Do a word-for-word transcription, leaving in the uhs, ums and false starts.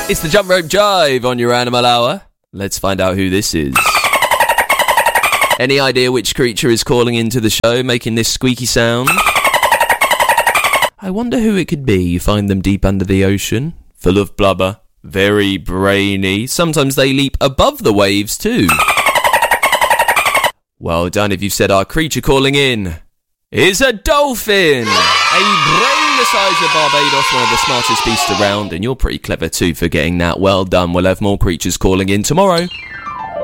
It's the Jump Rope Jive on your Animal Hour. Let's find out who this is. Any idea which creature is calling into the show, making this squeaky sound? I wonder who it could be. You find them deep under the ocean, full of blubber, very brainy. Sometimes they leap above the waves too. Well done if you've said our creature calling in is a dolphin! A brain the size of Barbados, one of the smartest beasts around, and you're pretty clever too for getting that. Well done. We'll have more creatures calling in tomorrow.